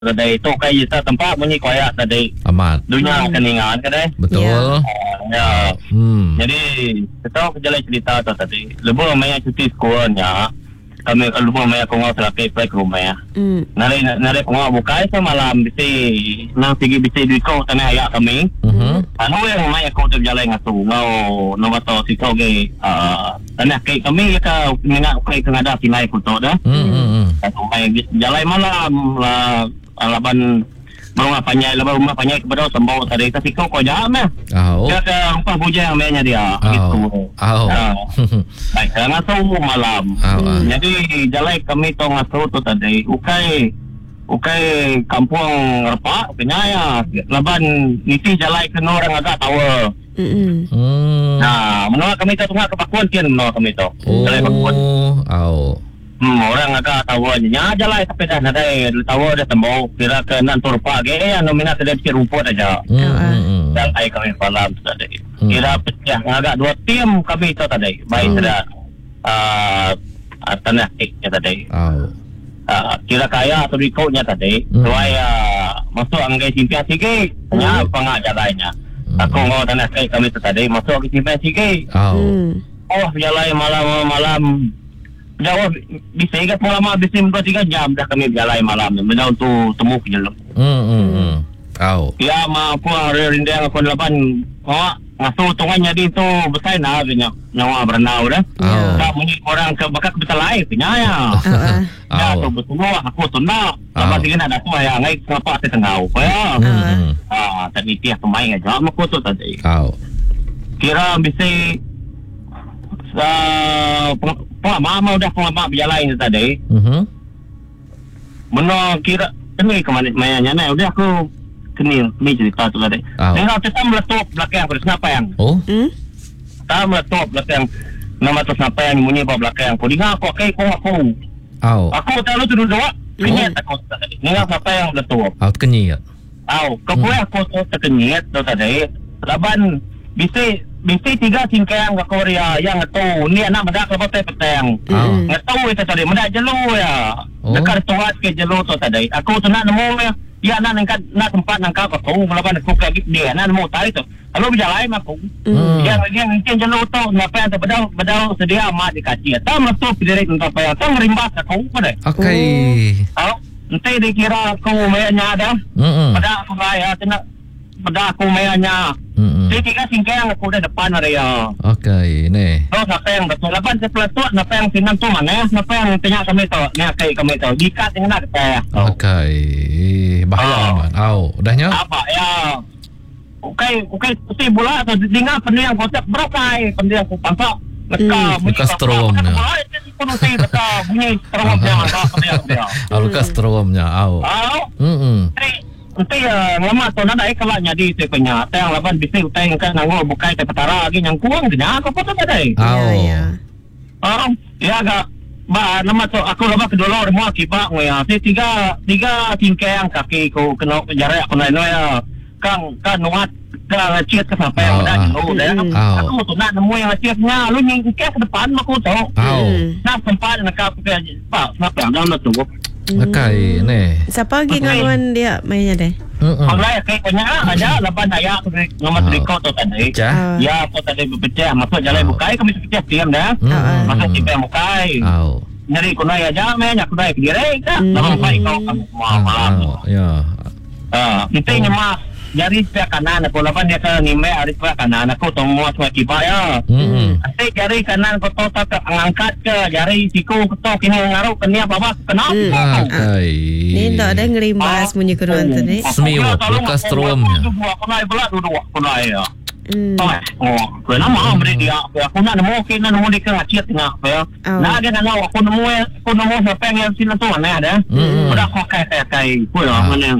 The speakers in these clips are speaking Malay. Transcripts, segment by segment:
Kadai tu kai sa tempat bunyi koyak tadi. Amat. Dunia keningan kadai. Betul. Ya. Jadi kita jalan cerita tu tadi. Lepas maya cuti sekolahnya, kami lepas maya ko ngau selaki play ke rumah ya. Nare ko ngau bukai sa malam bisi nang sigi bisi di ko tanah ayak kami. Anu yang maya ko terjalan ngasu ngau nomor to si ko ge tanah kai kami ka ngak kai ngada sinai ko to dah. Satu maya jalan malam lah alaban rumah panjai kepada sembau tadi kasi kau jam ya. Dia ke rupa bujang mainnya dia gitu. Baik ngasuh malam. Jadi jalan kami tu ngasuh tu tadi ukai kampung Repak penyaya laban niti jalan ke orang agak tahu. Nah, menolak kami tu tengah kepakuan kian menolak kami tu. Jalan kepakuan. Orang agak tahu aja jalan tapi dah ada tahu ada tembok kira ke nantur pagi anu minat ada di rumput aja. Jalan kami malam tadi. Kira pecah agak 2 tim kami tu tadi. Baik sudah tanah tiknya tadi. Kira kaya atau rikutnya tadi. Supaya masuk anggai simpian sikit. Nya pengak jalannya. Aku mau tanah tik kami tu tadi masuk anggai simpian sikit. Jalan malam jauh bisa ingat lama habis 2-3 jam dah kami berjalan malam benda untuk temu ke jalan. Ya aku rindang aku lapan ngasuh tungannya di itu besar nah nyawa berenau dah. Tak bunyi orang ke bakal bisa lain punya ya. Ya tu betul aku tu nak sama dengan ada tu ya ngai kenapa saya tengau ya. Tadi dia pemain aja aku tu tadi. Kira bisa pengalaman berjalan tadi. Benar kira kena ke mana ni udah aku kena cerita tu tadi. Tengok kita meletup belakang aku kenapa yang? Tak meletup belakang nama tu kenapa yang bunyi belakang aku dengar aku aku. Aku tahu tu dua kenyat aku tadi. Dengar siapa yang meletup. Kenyat. Kau aku terkenyat tu tadi. Laban bisa 3 singkang ke Korea yang tu ni anak mendak lepas petang. Ngatu itu tadi mendak jelo ya. Dekat tuat ke jelo tu tadi. Aku tu nak nemu ya nak tempat nang kau melawan aku kayak dia nak nemu tadi tu. Kalau berjalan aku. Yang jelo tu napa yang bedau sedia amat dikasih. Tak metu direct untuk apa yang tak ngerimbas aku pada. Okey. Nanti dikira aku mayanya ada. Pada aku raya kena pada aku mayanya. Jadi 3 singkang aku dah depan area. Okey, ni. Siapa yang betul lapan sepeletuat, siapa yang sinam tu mana? Siapa yang tanya kami tu, ni kai kami tu. Dikat dengan nak kita. Okey, bahaya man. Udahnya? Apa ya? Okey, putih bola atau dengar pendiang konsep berakai, pendiang aku pantau. Lekas stromnya. Bunyi stromnya apa pendiang dia. Lekas stromnya. Nanti lama tu nak naik kalanya di tepenya. Tang laban bisa utang kan nango bukai te petara lagi yang kuang nya aku pun tak ada. Ya agak nama tu aku lama kedua rumah kipak ngoya. Tiga tingkang kaki ku kena jarak aku naik ya. Kang nuat ke ciet ke sampai ada dulu aku tu nak nemu yang cietnya lu nyingkir ke depan aku tu. Nak sempat nak pak kenapa yang tu. Okey, ni. Siapa lagi ngaluan dia mainnya deh? Online kayak punya aja lapan ayak nomor triko tu tadi. Ya, tu tadi berpecah masuk jalan bukai kami pecah diam dah. Masuk tipe bukai. Nyari kunai aja mainnya kunai kiri kan. Nama baik kau kamu malam. Ya. Kita nyemak jari pihak kanan aku lapan dia ke ngime hari pihak kanan aku tunggu semua kipak ya. Nanti jari kanan kau tahu tak angkat ke jari siku kau kini ngaruh kena apa kenapa? Ni tak ada ngerimbas bunyi keruan tadi. Semua lekas stromnya. Aku naik belah duduk aku naik ya. Kenapa beri dia? Aku nak nemu dia ke ngacit tengah ya. Nah dia nak aku nemu siapa yang sini tu mana ada? Udah aku kai pun mana?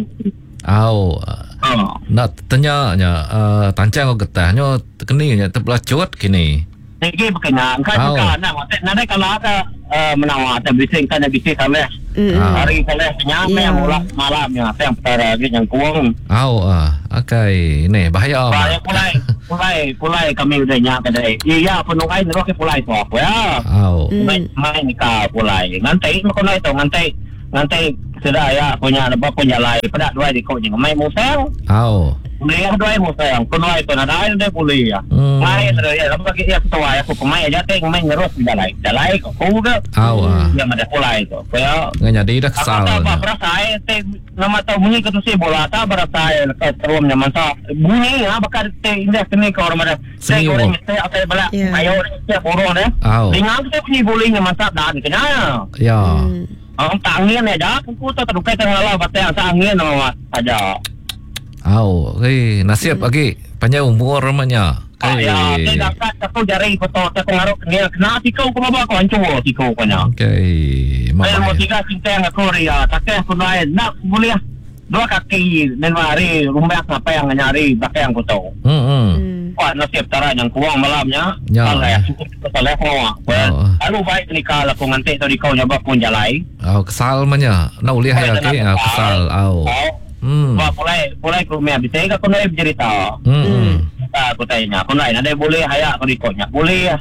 Nak tanya tancang kau getahnya kini terbelacut kini. Lagi berkena kan nak kalau ada menawar ada bising kan bising kami. Hari kali senyap yang malam yang apa yang petara lagi yang kuang. Okey, ni bahaya. Pulai kami udah nyak kedai. Iya penungai ni roke pulai tu apa ya. Main nikah pulai. Ngantai makon itu ngantai nanti sudah ya punya lain pada dua di kau jangan main musel. Au. Dia dua musel, kau dua itu nada ada boleh ya. Main sudah ya, lepas kita tua ya, aku pemain aja teh main terus jalai kau juga. Au. Ya ada pola itu. Kaya Nganya di dah kesal. apa berasa teh nama tahu bunyi ketu si bola tak berasa terus nyaman sa bunyi ya bakal teh indah kene kau orang ada. Saya goreng saya apa bala ayo siap orang deh. Dengan kita bunyi boleh nyaman sa dan kena. Ya. Tangin aja, aku tak terlukai tengah batang tangin nama aja. Au, nasib lagi panjang umur namanya. Ya, tidak aku jari foto aku ngaruh kena tikau ko ba ko anco tikau ko nya. Okay. Ay mo tiga sinteng ako riya, takeh ko na nak boleh dua kaki dan mari rumah apa yang nyari bakal yang ko to. Wah, nasib tara yang kuang malamnya. Kalau ya cukup salah ko. Lalu baik ni kala ko ngante to dikau nya ba pun jalai. Au, kesal manya. Nak uliah ya ke? Kesal. Au. Wah, mulai ko me bisa ka ko na bercerita. Aku tanya, aku naik ada boleh haya aku dikonya boleh ya.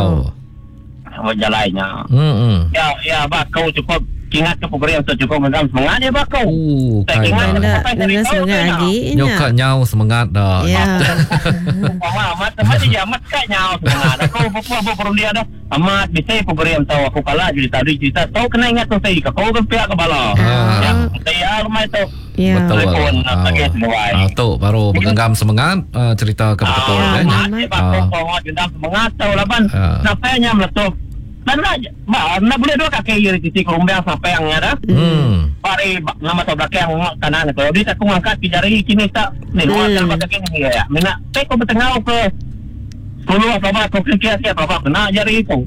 Jalannya. Ya bakau cukup ingat ke program tu cukup mendam semangat ya bakau. Ingat semangat lagi. Nyok nyau semangat dah. Ya. Amat jamat kak nyau semangat. Aku apa dia dah. Amat bisa program tahu aku kalah jadi tadi cerita tahu kena ingat tu saya kau kan pihak ke bala. Ya, saya rumah itu. Ya. Betul. Tu baru menggenggam semangat cerita ke betul kan. Bakau genggam semangat tahu laban. Nampaknya meletup. Dan nak boleh dua kaki iri titik rumbang sampai yang ada. Pari nama tahu belakang kanan itu. Jadi aku ngangkat jari kini tak ni luar terbatas kini ya. Mina teko bertengah ke sulu apa aku kira apa kena jari itu.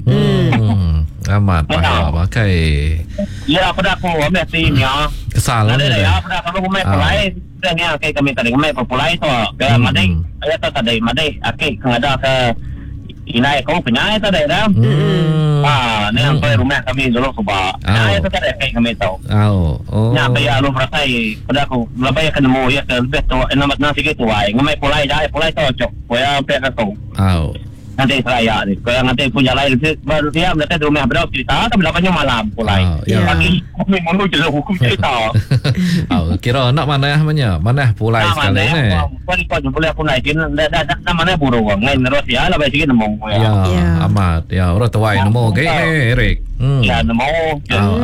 Amat pakai. Ya pada aku ambil tim ya. Kesal ya pada kalau rumah pelai dan ya kayak kami tadi rumah pelai tu. Kayak madai ayat tadi madai akik ngada ke inai kau penyai tadi dah. Ni yang rumah kami dulu coba. Nah, itu kan kayak kami tahu. Nya bayar lu perasai pada aku lebih akan nemu ya lebih tu nama nasi gitu ai. Ngamai pulai tu cok. Koya pek aku. Nanti saya ni. Koya nanti punya lain baru dia nanti rumah berapa cerita tapi lapanya malam pulai. Pagi kami mau jelas hukum cerita. Kira nak mana pulai sekali ni. Kau boleh aku naik dah mana burung. Ngai terus ya lebih sikit nemu. Ya, amat. Ya, orang tuai nemu ke Erik. Ya, nemu.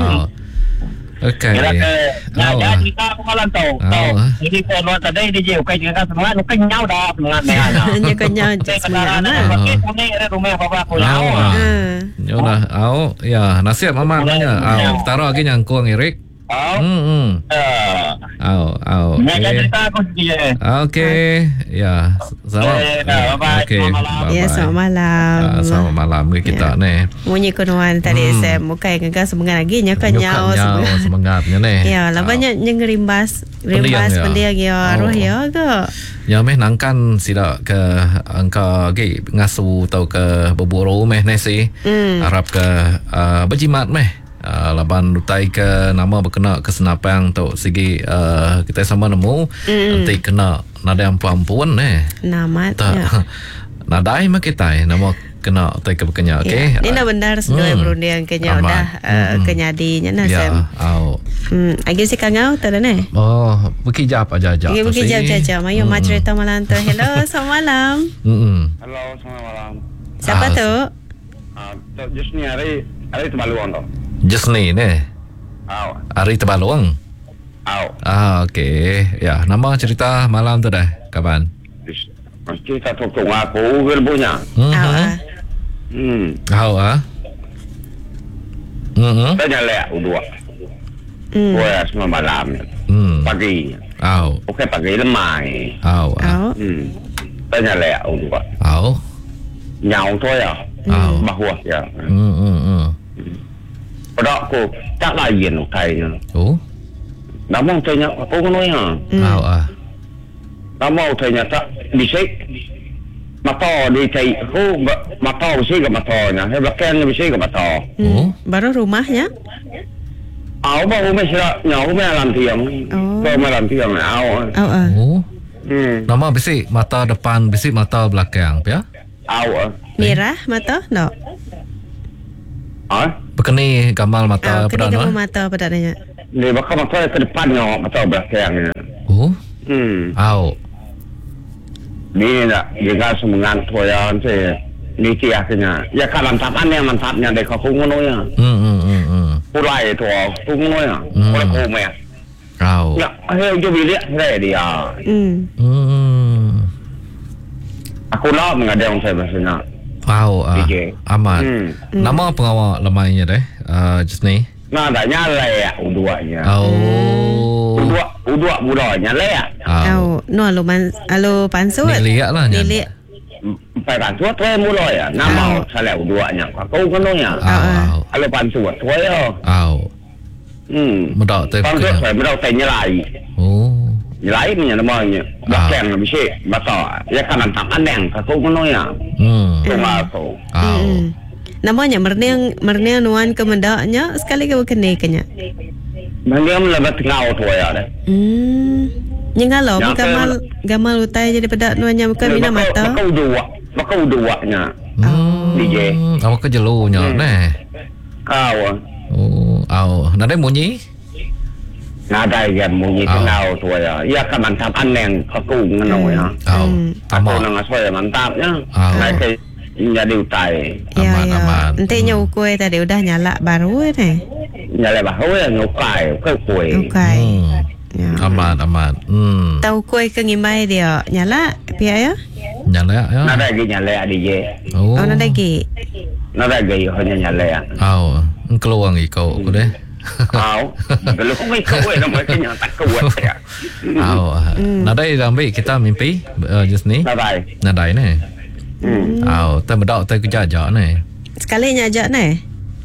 Okay. Kira ke ya kita aku malam tahu. Jadi kalau tadi DJ okay juga semangat lu kenyau dah semangat ni ana. Nya kenyau semangat. Pakai punya rumah apa aku nyau. Yolah, ya nasib amat nanya. Taruh lagi yang kuang Erik. Nak cerita aku sikit. Okey. Ya. Selamat. Okey. Ya, selamat malam. Selamat malam kita ni. Munyi konoan tadi saya muka yang enggak semangat lagi nya kenyau semangatnya ni. Ya, labanya yang rimbas pendiang ya roh ya ke. Ya meh nangkan sida ke angka ge ngasu tau ke berburu meh ni si. Harap ke berjimat meh. Laban dutai ke nama berkena kesenapang tu segi kita sama nemu nanti kena nada yang perempuan nama nadai mak kita nama kena tai ke berkenya okey ini nak benar sudah berunding kenya dah kenyadinya nah ya agi si kangau tadi ni berkijap aja berkijap mayo mak cerita malam tu. Hello selamat malam. Halo selamat malam. Siapa tu? Just ni hari Tebaluang tu. Just ni. Hari Tebaluang. Okey. Ya, nama cerita malam tu dah. Kapan? Mesti tak tahu aku ke punya. Tanya lek dua. Dua semua malam. Pagi. Okey pagi lemai. Tanya lek dua. Nyau tu ya. Bahawa ya. Pada aku tak lain kainya. Namun tanya aku ngono ya. Namun tanya tak bisa mata di kai aku mata bisa ke matanya. Belakang bisa ke mata. Baru rumahnya? Baru rumah sila nyau malam tiang. Malam tiang Nama bisik mata depan, bisik mata belakang, ya? Merah mata? No. Berkeni gamal mata pada gamal mata pada adanya. Ni bakal masa ke depannya atau belakangnya. Oh. Au. Ni nak juga semangat toyan saya. Ni kiasnya. Ya kan mantapnya dek aku ngono ya. Pulai tu aku ngono ya. Pulai kome. Au. Ya, ayo jo bilik saya dia. Aku nak mengadang saya bahasanya. Au. Amat. Nama pengawal lemainya deh. Just ni. Nah, tak nyala ya uduanya. Oh. Udua budak nyala ya. Oh, no alo pansut. Niliak lah. Niliak. Pai pansut tu mula ya. Nama salah uduanya. Kau kononya. Alo pansut tu ya. Au. Mudah tu. Pansut saya mudah saya nyalai. Oh. Nyalai ni namanya. Bahkan bisa masa ya kan antap andeng kau kononya. Cuma tu. Au. Namanya merniang nuan kemendaknya sekali ke kenaiknya. Merniang lebat ngau tu ya deh. Nyengalo gamal utai jadi pedak nuannya bukan mina mata. Maka uduanya. DJ. Awak kejelunya neh. Kau. Oh, au. Nada munyi? Nada yang munyi ngau tu ya. Ya kan mantap aneng aku ngono ya. Au. Aku nang asal mantapnya. Naik jadi utai. Aman. Nantinya ukui tadi udah nyala baru ni. Nyala baru ya ngukai, ukui. Aman. Tahu ukui ke ngimai dia nyala pihak ya? Nyala ya. Nada lagi nyala DJ. Oh, nada lagi. Nada lagi hanya nyala ya. Au, keluang ikau aku deh. Au, kalau kau ikau nama kenya tak kuat ya. Au, nada ramai kita mimpi just ni. Nada ni. Au, tak berdak tak kerja ni. Sekali nyajak ni.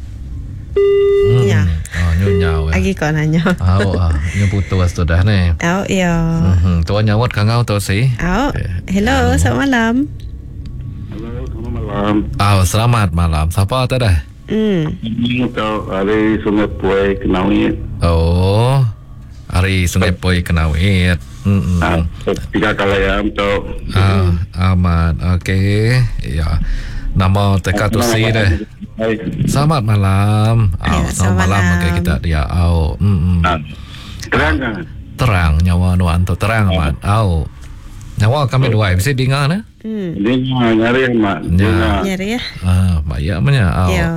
Ya. Oh, nyunyau. Lagi kau nanya. Au, putus sudah ni. Au, ya. Tuan nyawat kangau tu si. Au. Hello, selamat malam. Halo, selamat malam. Au, selamat malam. Siapa tu dah? Kau hari Sungai Poi Kenawit. Oh, hari Sungai Poi Kenawit. 3 kali ya untuk. Amat. Okey. Ya. Nama teka tu si deh. Selamat malam. Selamat malam bagi kita dia. Terang kan? Terang nyawa nuan tu terang amat. Nyawa kami dua bisa dengar na? Dia nyari mak. Nyari ya. Banyak punya. Ya.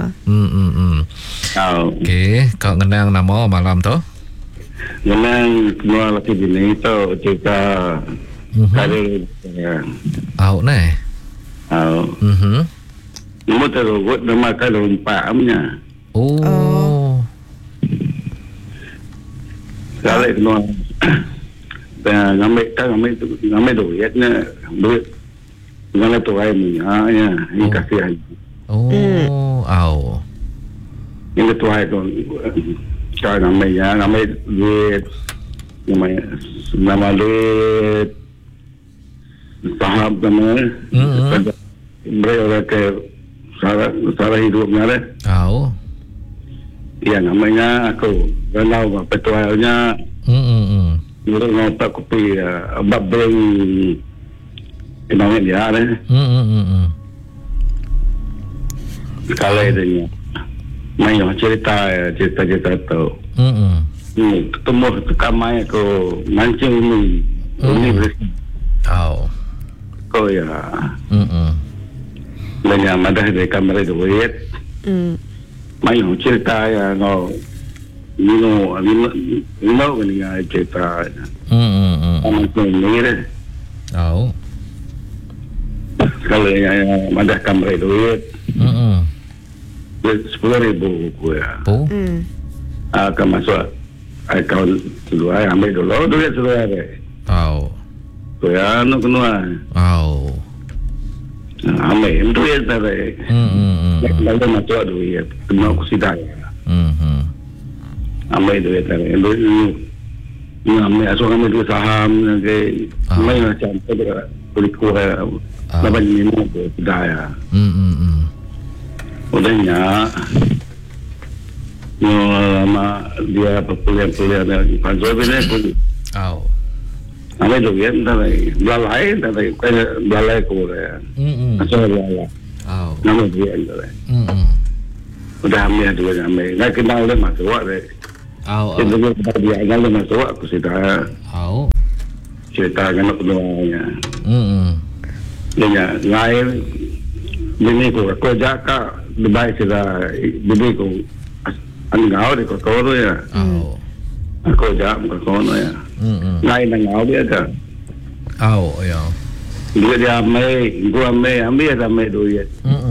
Okey, kau kenang nama malam tu? Yang semua laki bini tu cerita kali ni. Nama terugut nama kalau empaknya. Oh. Kali semua ngambil duitnya duit ngambil tu ayam ya ini kasih ayam. Oh. Ini tu ayam kalau ngambil duit nama duit sahab nama mereka ke cara hidupnya deh. Ya namanya aku kenal petuanya. Mula ngotak kopi abang bring kenalnya dia deh. Kalau dia main cerita tu. Ketemu kamai aku mancing ini bersih. Kau ya. Banyak madah dari kamera duit. Main cerita ya no. Nino ni cerita. Mancing ni deh. Kalau yang madah kamera duit. 10,000 aku ya. Akan masuk akaun seluar ambil dulu duit seluar deh. Tu ya nu kenal. Ambil duit tadi. Lalu masuk duit. Kena aku sidai. Ambil duit tadi. Ambil asal ambil duit saham nanti. Main macam tu boleh kurang. Lapan minum tu sidai. Udahnya lama dia perkuliahan dari Panjang ini pun ambil duit dari belalai kurang asal belalai nama duit dari udah ambil duit ambil nggak kenal deh masuk deh Jadi dia agak masuk aku sudah. Cerita kan aku doanya. Dia lain ini ko jaka lebay sila bibi ko angao de ko toro ya. Ako ja ko kono ya. Lain angao dia ka. Ya. Dia gua ambil sama duit.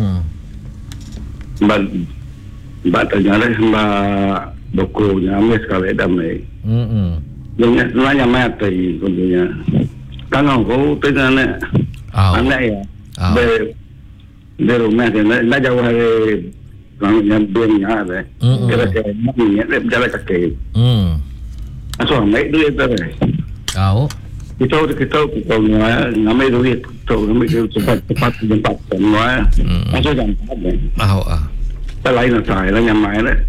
Batanya lah dokunya ambil sekali damai. Dengan semuanya mati kunjungnya. Kan aku tengah anak ya. Di rumah dia nak jauh hari yang dunia ada. Kira-kira ni dia berjalan kaki. Asal ambil duit tu. Kita ngambil duit tu ngambil cepat jempat semua. Asal jempat. Lain saya lah yang main lah.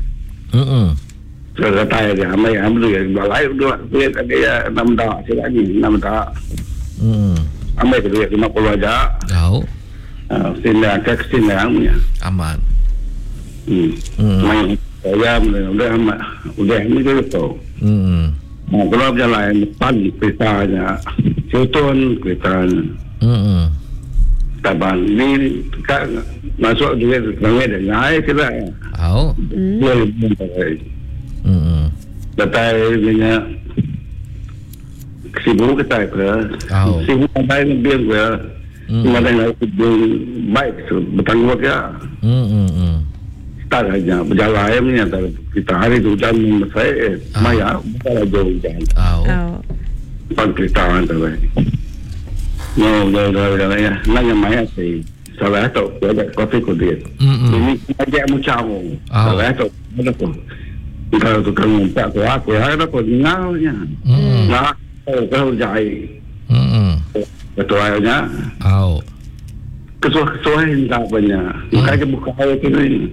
Saya dia ambil duit balai duit dia 6 dak silagi 6 dak. Ambil duit 50 aja. Sini punya. Aman. Main saya udah ini dulu tu. Kalau berjalan depan keretanya, Hilton keretanya. Taban ni masuk duit bangai dah naik kita. Dia lebih baik. Datai punya sibuk kita sibuk sampai lebih ke mana yang baik bertanggung jawab. Tak aja berjalan ni kita hari tu hujan saya maya bukan jauh hujan. Pangkritaan tu. No ya, nanya maya sih. Salah tu ada kopi kodit. Ini aja macam salah tu ada tu. Kalau tu kan tak aku ada tu ngalnya. Nah, kalau jai. Betul aja. Kesuai tak banyak. Makanya buka itu ni.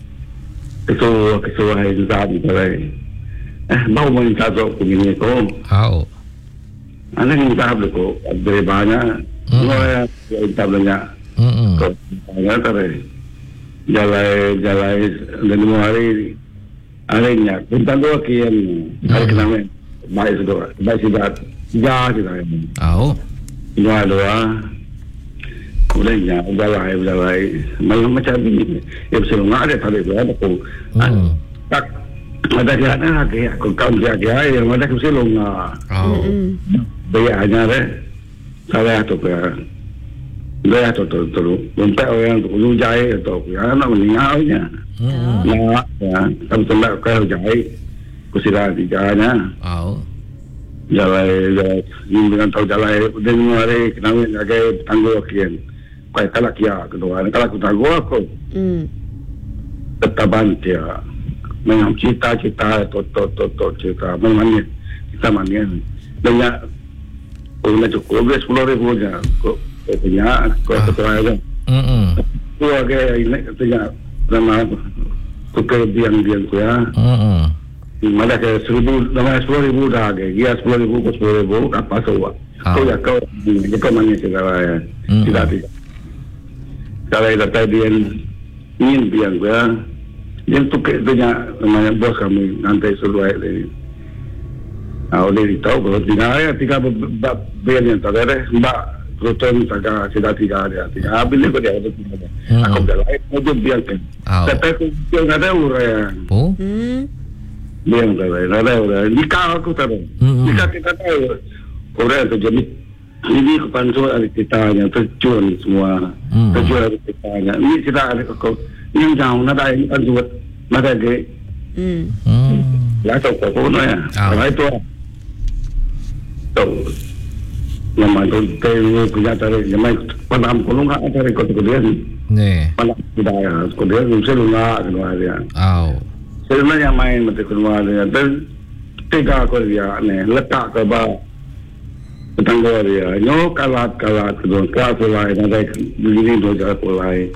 Kesuai tak boleh. Mau minta tu begini kau. Anak minta tu ada banyak. Semua minta banyak. Kau banyak tadi. Jalan dan hari harinya. Tentang dua kian. Hari kenapa? Baik sudah. Ja sudah. Dua. Kemudian berjalan macam ni. Ia sebelum ada tadi tu ada aku. Tak ada jalan lagi. Aku kau jaga yang ada aku sebelum. Bayarnya deh. Saya tu ke. Dia tu. Untuk orang tu ulu jai tu. Yang nak meninggalnya. Nah, kamu tolak kau jai. Kusira diganya. Jalan dengan tahu jalan dengan hari kenapa agak tangguh kian. Kau kalau kia kedua, kalau aku tangguh aku. Tetapan dia, memang cita-cita, cita, memang kita manian. Banyak, orang cukup 10,000 je, kau punya, kau ketua aja. Kau agak ini katanya, nama tukar biang kau ya. Mana ke 10,000 dah ke, dia 10,000 ke 10,000 apa semua. Kau ya kau mana segala tidak. Kalau ada dia ingin biang dia, dia tukar dia namanya bos kami nanti seluai ini. Oleh itu kalau tiga biang yang terakhir mbak proton tiga dia. Habis ni kau dia ada tiga. Aku dah lain mau biang kan. Tapi kau ada orang. Biang ada orang. Nikah aku tahu. Nikah kita tahu. Orang tu jadi ini kepansul ada kitanya terjun semua. Terjun ada kitanya. Ini kita ada kau. Ini jauh nada ini kan buat nada ke. Lah tahu kau no ya. Lah itu. Tahu. Nama tu punya tarik. Nama padam kolong ada tarik kau tu dia ni. Padam tidak ya. Kau dia selalu nak kedua dia. Sebenarnya main mesti kedua dia. Dan tiga kau dia ni letak ke bawah. Tangguh dia, nyo kalat kedua kelas lain ada begini dua jalan lain.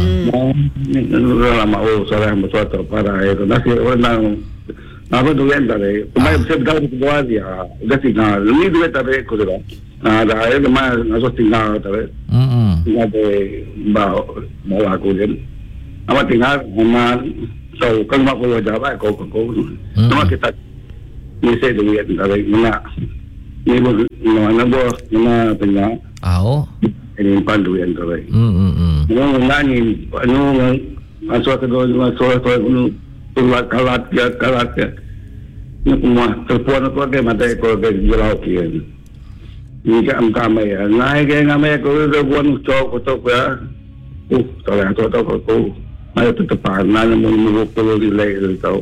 Lama saya betul para itu nasi orang apa tu yang tadi, kemarin saya berada di bawah dia, dah tinggal, ini dua tadi kau dah, ada ayat kemarin masuk tinggal tadi, tinggal di bawah aku kan, apa tinggal, mana tahu kan mak kau jawab kau, nama kita ni saya duit dari mana ni mana tengah ini pandu yang dari mana ni asal kedua kalat ya ni semua terpuan aku ke mata aku ke jelau kian ni kan kami ya naik ke kami aku terpuan cok ya tolong aku ada tetepan mana mau perlu dilai tahu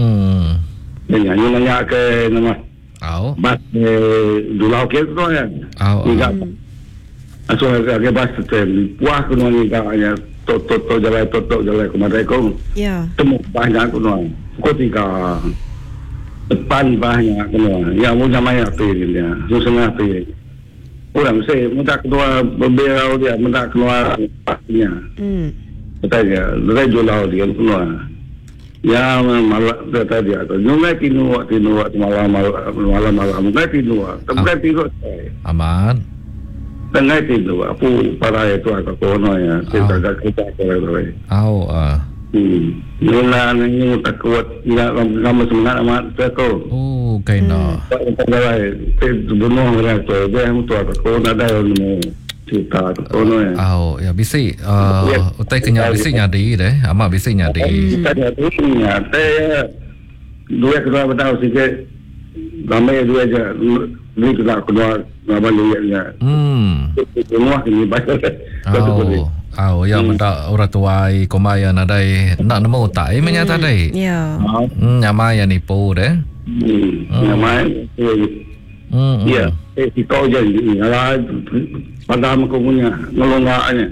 nanya ke nama bas dulau ke tu ya tidak asal ke bas tu puas tu ni katanya toto jalan kemana aku temu banyak tu kau tiga depan banyak tu yang punya banyak tu dia susah tu orang saya mudah keluar beberapa dia mudah keluar pasnya katanya dia jual dia keluar ya malah tadi atau nunggu tinuak malam nggak tinuak tempat tidur aman tengah tidur aku para itu aku kono ya kita kalau nila ni tak kuat ya kamu semangat amat aku kaina bunuh mereka dia tu aku kono ada ni cerita kono ya bisi utai kenya bisi nyadi deh ama bisi nyadi tadi ya dua kedua betul sikit ramai dua aja ni kita kedua nama lihatnya semua ini banyak ya mendak orang tuai komaya nadai nak nemu tak menyata dai ya nyamaya ni po deh nyamaya ya kau jadi ala pada aku punya nolongnya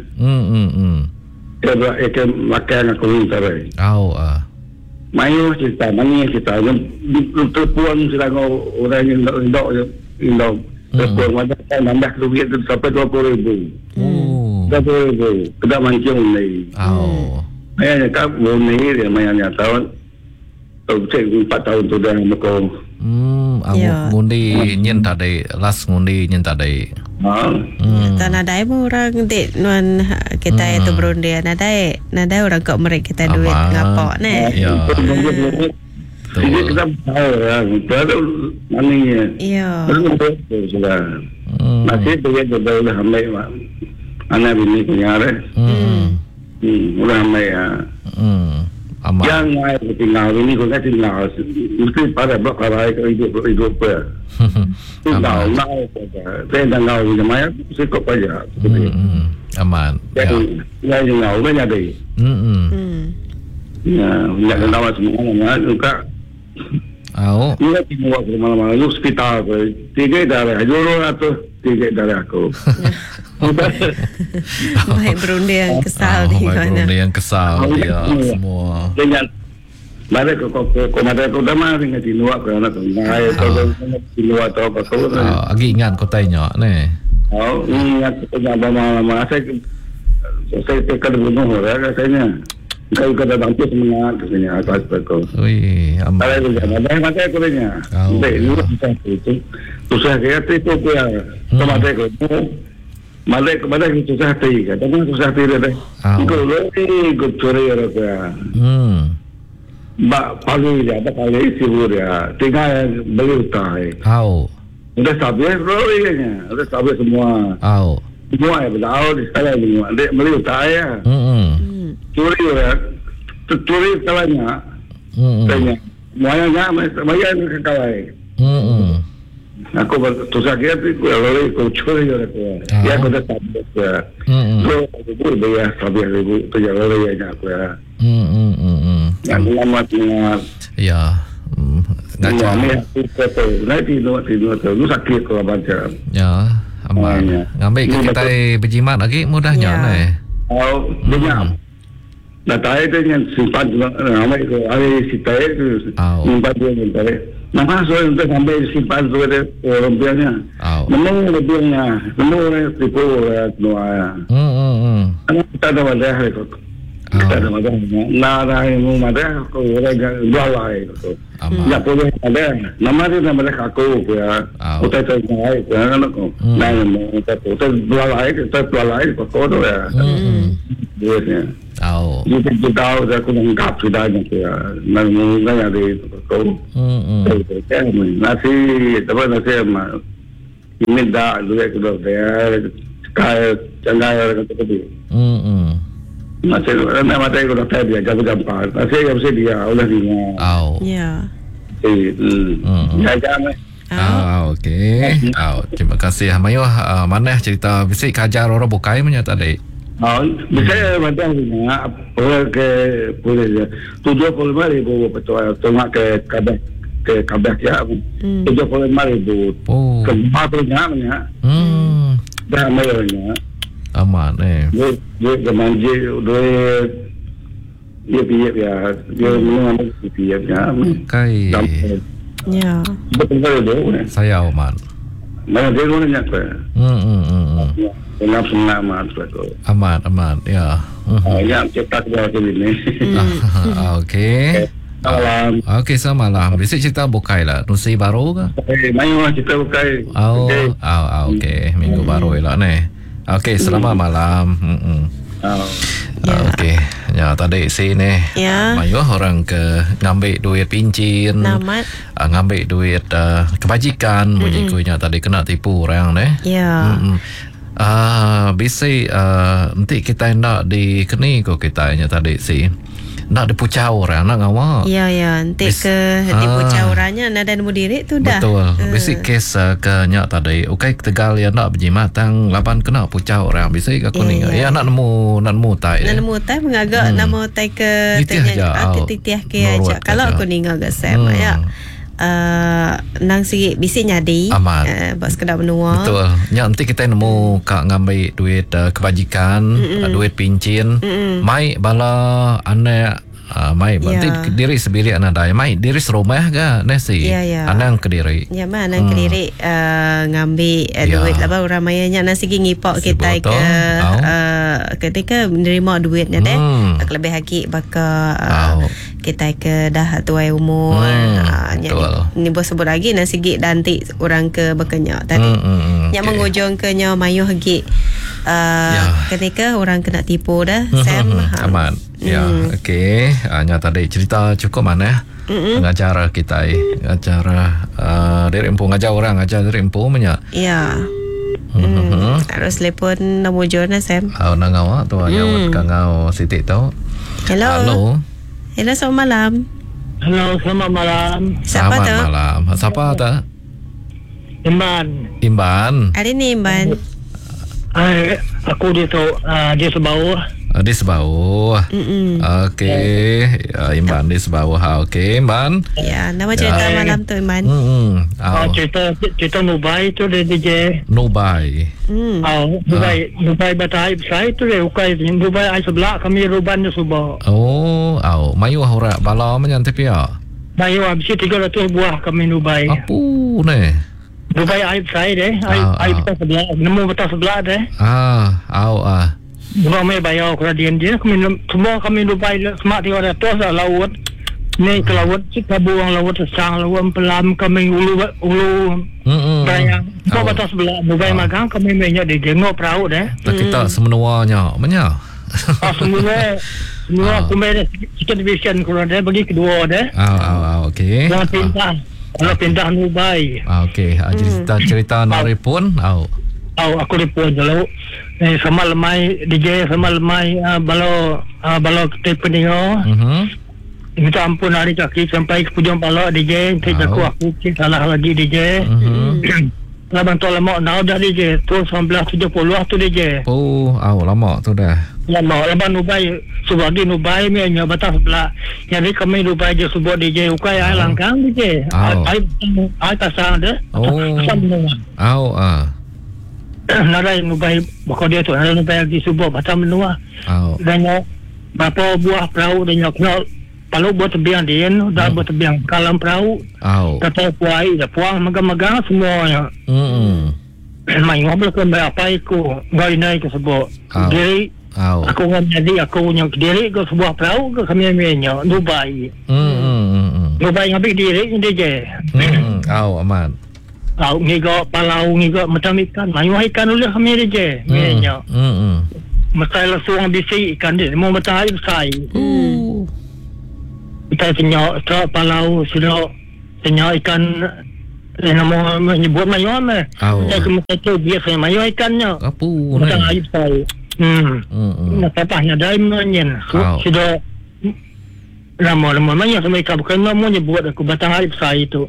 dia makan aku ni tarai mayu kita mani kita terpuan sedang orang yang indok terpuan macam nambah duit sampai 20,000 tidak mancing ni ayahnya kan ni dia mainnya tahun 4 tahun tu dah makam ngundi nyen tadi las ngundi nyen tadi tanah dai orang dek nuan kita itu berundi nadai orang kok mereka kita duit ngapok ne kita tahu ya betul maninya sudah masih dia sudah hamil anak bini punya udah hamil ya yang lain tinggal ini kau tinggal mesti pada berkarai hidup tinggal saya tinggal di mana cukup aja aman ya tinggal banyak deh ya banyak kenal semua juga ini timur malam-malam lu hospital tiga darah juru atau tiga darah aku Baik berundi yang kesal di mana? Berundi yang kesal ya semua. Dengan mana kau dah mah dengan tinuak kerana tu, ngai kau tinuak atau apa kau? Agi ingat kau tanya ne. Ingat kau jangan lama-lama. Saya tekan bunuh orang rasanya. Kau kata bangkit semangat katanya atas kau. Aman. Kalau tu jangan ada mata kau tanya. Baik, lu itu. Susah kaya tu kau ya. Mata kau. Malai kepada kita susah hati kan, tapi susah hati dia. Ikut ikut curi orang dia. Pagi dia, pagi sibuk dia. Tinggal beli utang. Udah sabar, udah sabar semua. Semua ya, betul di sana semua. Dia beli utang ya. Curi ya, curi kalanya. Tanya, bayarnya kalah. Aku bertusah dia tu aku curi orang tu. Ya aku dah sabit ya. So aku dia sabit aku tu yang orang yang aku ya. Yang lama ya. Ngaca. Ni aku nanti tu sakit kalau baca. Ya, aman. Ngambil kita berjimat lagi mudahnya ni. Banyak. Nah, tadi tu yang simpan ramai itu ada sitai itu simpan dia simpan. Nama soal untuk sampai simpan tu ada orang biarnya. Memang lebihnya, memang orang tipu orang. Kita ada wadah itu. Kita ada wadah. Nada yang ada orang jual lagi itu. Ya boleh ada. Nama dia nama dia aku ya. Kita cakap ya kan aku. Nah, kita jual lagi, kita jual lagi kau tu ya. Biasanya. Kita tahu saya aku lengkap sudah nanti mungkin ada itu. Nasi tapi nasi ini dah dua kilo dia kaya jangan kata tu. Nasi nama saya kalau saya dia jago gampang. Nasi yang saya dia ulah dia. Ya. Jangan. Okey. Terima kasih Mayu. Mana cerita bisik kajar orang bukai menyata dek. Bisa macam ni, boleh 75,000 betul, cuma ke kabeh ya, 75,000. Kematannya mana? Dah mayarnya. Aman Dia kemanji, dia minum dia. Kai. Ya. Betul betul. Saya aman. Mana dia punya apa? Kenapa nama tu? Aman, ya. Yang cepat dia ini. Okey. Okey, selamat malam. Bisik cerita bukai lah. Nusi baru ke? Mayu cerita bukai. Okey. Minggu baru lah ni. Okey, selamat malam. Okey. Ya, tadi sini. Mayu orang ke ngambil duit pincin. Ngambil duit kebajikan. Bunyi kuenya tadi kena tipu orang ni. Ya. Bisik nanti kita nak dikeni kok kitanya tadi sih nak dipucau orang nak ngawak nanti ke dipucau orangnya nak dan mudirik tu dah betul bisik kes ke nyak tadi Tegal ya nak berjimat tang lapan kena pucau orang bisik aku ni nak nemu tai mengagak nama tai ke titiah ke aja kalau aku ni ngagak sem ya nang sikit bisik nyadi bos kedap menua betul nanti kita nemu kak ngambil duit kebajikan duit pincin mai bala anak mai nanti diri sebiri anak dai mai diri serumah ke nasi anak kediri anak kediri ngambil duit apa orang mayanya nasi ngipok kita ke ketika menerima duitnya deh lebih haki bakal kita ke dah tuai umur ni bos sebut lagi nasi gig nanti orang ke bekenyak tadi yang mengujung ke nyawa mayu hagi ketika orang kena tipu dah Sam aman okey nya tadi cerita cukup mana pengajar kita acara dari empu ngajar orang ajar dari empu menya harus telepon nombor jona Sam nang awak tu yang kangau Siti tu hello selamat malam. Halo, selamat malam. Siapa tu? Selamat malam. Siapa tu? Imban. Hari ni Imban. Aku di Sebauh. Di Sebauh. Okey. Imban di Sebauh. Okey, Imban. Ya, nama cerita malam tu Imban. Cerita Nubai tu dia DJ. Nubai. Nubai batai saya tu dia ukai Nubai ai sebelah kami ruban di Subah. Mayu hora bala menyantai pia. Mayu habis 300 buah kami Nubai. Apa ni? Nubai ai saya deh. Ai betas sebelah, nemu betas sebelah deh. Ramai bayar kerajaan dia semua kami lupai semak 300 laut ni ke laut kita buang laut sesang laut pelam kami ulu bayar semua batas belah lupai magang kami banyak di jengok perahu deh kita semenuanya semua kumai sikit division kurang deh bagi kedua deh okey kalau pindah Nubai okey cerita nari pun aku report dulu sama lemai DJ sama lemai balo telepon dia minta ampun hari kaki sampai ke pujang pala DJ kita aku salah lagi DJ laban tu lama dah DJ tu 1970 tu DJ lama tu dah laban Nubai subagi Nubai mianya batas sebelah jadi kami Nubai je sebut DJ ukai ai langkang DJ ai tasang dah narai Nubai bakal dia tu narai Nubai lagi subuh batam menua dan berapa buah perahu dan kena palu buat tebiang dia dah buat tebiang kalam perahu kata puai dah puang megang-megang semuanya mai ngobrol ke apa iku ngai naik ke sebut diri aku ngomong aku punya diri ke sebuah perahu ke kami nya Nubai Nubai ngambil diri dia je aman ngigo palau ngigo macam ikan mayu ikan dulu kami je minyak Masai langsung bisi ikan dia. Mau matahari besar. Kita tengok truk palau sudah tengok ikan nama menyebut mayu meh. Saya kemudian tu biasa mayu ikannya. Apa? Matahari besar. Nak patahnya dah menyen. Sudah lama mayu sama ikan bukan mau nyebut aku matahari besar itu.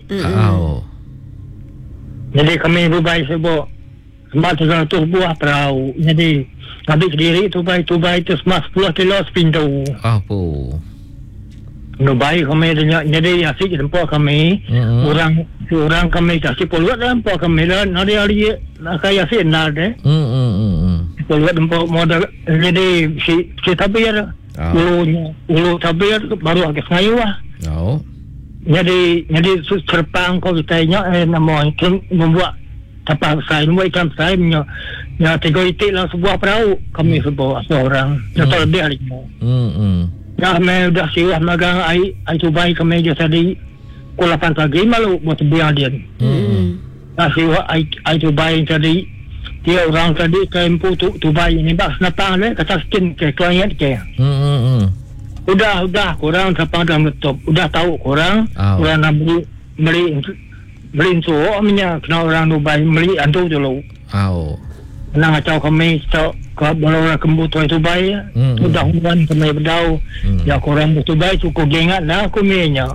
Jadi kami berbaik sebab sempat tu buah perahu. Jadi habis diri tu baik tu semua 10 kilo sepintu. Apa? Baik kami jadi asyik tempat kami. Orang kami kasih puluh tempat kami lah. Hari-hari nak kaya asyik nak deh. Puluh tempat modal. Jadi si tabir. Ulu tabir baru agak ngayu lah. Jadi serpang kau kita nama membuat tapak saya membuat ikan saya punya 3 itik lah sebuah perahu kami sebuah seorang atau lebih hari ni. Kami dah siap magang air tubai kami je tadi pukul 8 pagi malu buat biar dia. Dah siap air tubai tadi dia orang tadi kempu tubai ini bak senapang le kata skin ke klien ke. Udah korang sampai dalam laptop. Udah tahu korang nak beli insur minyak kena orang Dubai beli antu dulu. Nang acau kami ke balora kembut itu Dubai. Udah hubungan kami berdau. Ya korang Dubai cukup gengat lah aku minyak.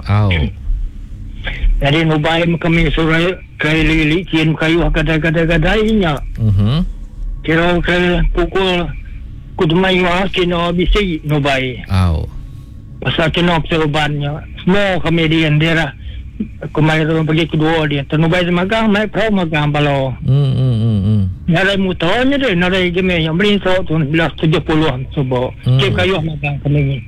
Jadi Dubai kami suruh kali cian kayu kadang-kadang kira pukul kudumai kena bisi Dubai. Pasal kena observannya semua komedian dia lah kemarin tu pergi kedua dia ternubai magang mai pro magang balo nalai motornya dia nalai game yang beli so 1970-an sebab kip kayu magang kami ni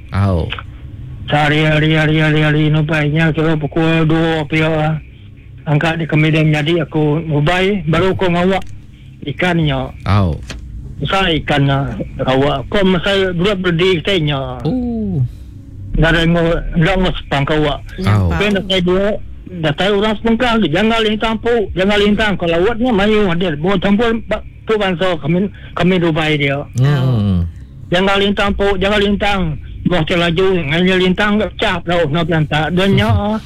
hari nubainya kira pukul 2 pihak angkat di komedian jadi aku nubai baru aku ngawak ikannya saya ikannya ngawak kau masai buat berdiri katanya Nggak ngespang kawak. Tapi nak saya dua, dah tahu orang sepengkang, jangan lintang. Kalau lawatnya mayu ada, buat campur tu bangsa kami Dubai dia. Jangan lintang. Buat laju, nganya lintang cap dah nak lantak. Dan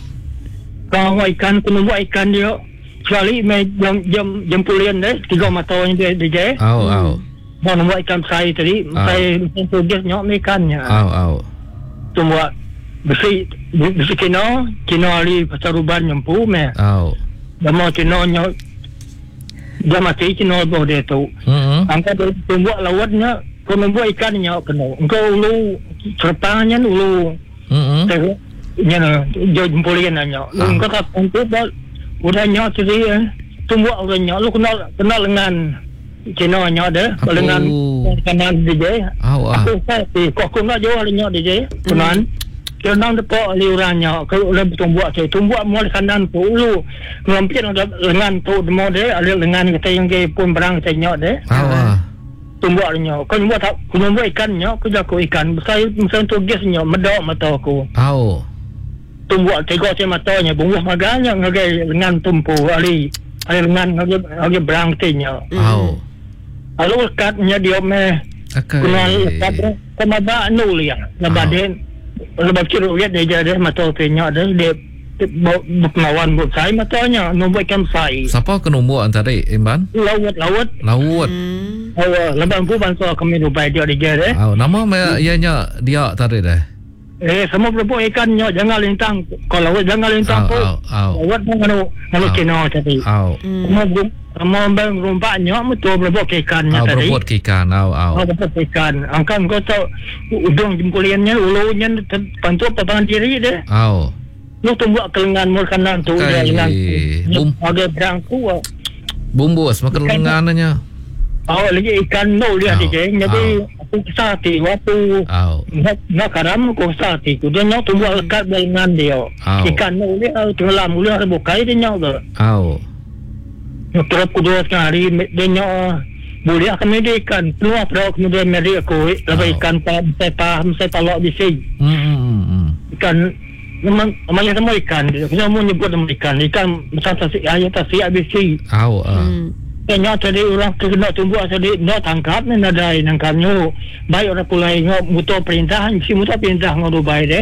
kalau ikan kena buat ikan dia, sekali jam pulian deh, 3 matanya dia. Mau buat ikan saya tadi, saya tugas nyok ikannya. Buat besi kena ali pasal ruban nyempu meh. Lama kena nyok dia mati kena bawa dia tu. Angkat buat lawatnya, kau membuat ikannya kena. Engkau ulu serpangnya ulu. Nya jempulian nanya. Engkau tak untuk udah nyok tadi tunggu orang nyok lu kenal dengan kena nyok deh dengan kanan DJ. Aku saya kok nak jual nyok DJ. Kanan. Kenang depo liurannya kalau lebih tumbuak mulai kanan tu ulu. Ngampir lengan tu demo deh ada lengan kita yang ke pun berang kita nyok deh. Tumbuak nyok. Kau buat ikan nyok, kau jago ikan. Misal tu gas nyok medok mata aku. Tumbuak tegak saya matanya bunguh maganya ngagai lengan tumpu ali. Ali lengan ngagai berang tinya. Kalau katnya dia meh kenal kat kemaba nulia labaden lebak kira lihat dia ada mata tenya ada dia berlawan buat saya matanya nombor ikan sai siapa ke nombor antara Imban lawat lebang ku bangsa kami Dubai dia ada nama ianya dia tadi dah semua berbuat ikannya jangan lintang kalau jangan lintang pun lawat kalau kena tadi mau bang rompaknya betul berbuat ikannya tadi. Berbuat ikan, berbuat ikan. Angkat kau tahu udang jempuliannya, ulunya pantu papangan diri deh. Lu tumbuh kelengan makanan tu dia dengan agak berangku. Bumbus makan lengannya. Lagi ikan no dia DJ. Jadi aku kesati waktu nak karam aku kesati. Dia nyok tumbuh lekat dengan dia. Ikan no dia tenggelam dia bukai dia nyok tu. Terus kedua sekali dia nyok boleh kami dia ikan keluar perahu kemudian meri aku lebih ikan saya palak di sini ikan memang semua ikan dia mau nyebut nama ikan macam tasik ayat tasik abc Kanya tadi orang kena tumbuh tadi nak tangkap ni ada nangkapnya baik orang pulai ngau motor perintah si motor perintah ngau Dubai deh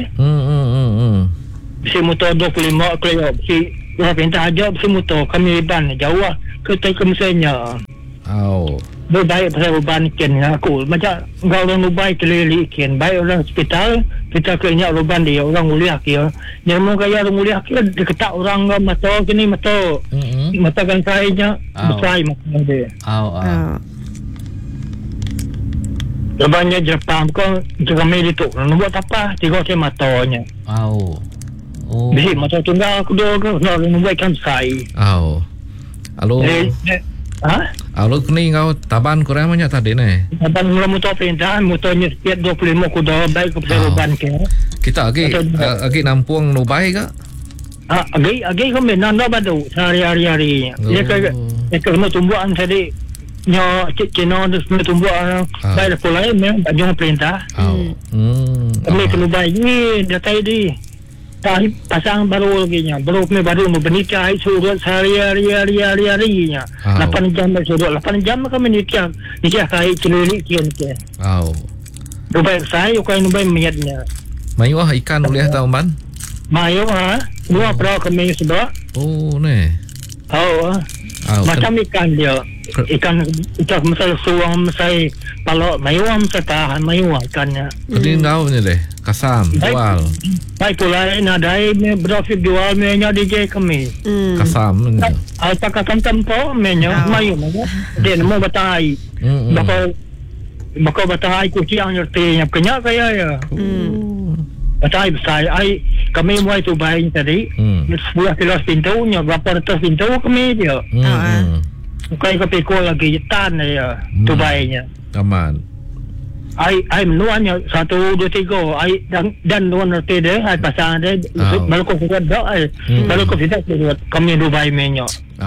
si motor 25 kilo si orang perintah aja si motor kami ban jauh lah ke misalnya baik pasal beban ken aku macam ngau orang Dubai keliling ken baik orang hospital kita kena beban dia orang mulia kia dia mau kaya orang mulia kia deketak orang mata kini mata kan kainya besar macam dia lebannya Jepang kau kami itu buat apa tiga saya matanya bisi mata tunggal aku dua nak membuatkan saya halo Alo kini kau taban kurang banyak tadi ni. Taban mula motor perintah, motornya setiap 25 kuda baik kepada beban ke. Kita agi nampung Dubai ke? Agi kami nanda badu hari-hari. Dia kalau tumbuhan tadi nyo Cina tu tumbuhan baik pulai memang baju perintah. Kami ke Dubai ni dah tadi. Pasang baru lagi nya baru menikah surut hari-harinya 8 jam surut 8 jam kami nikah kai celulik kian ke Dubai saya kai Dubai miatnya mayu ikan boleh tahu man mayu dua perahu kami sudah ni macam ikan dia ikan misal suang misal palok mayu misal tahan mayu ikannya jadi tahu ni deh kasam jual baik pula nadai berafik jual menya DJ kami kasam apa kasam tempo menya mayu dia mau batai bakal batai kucing ngerti kenya kaya ya batai besar kami mulai tu baik tadi 10 kilo pintunya berapa ratus pintu kami dia bukan kepikul lagi tan ya tu baiknya aman ai menuanya 1 2 3 ai dan nuan nanti deh ai pasang deh baru kau sudah dah baru kau sudah kami Dubai menyo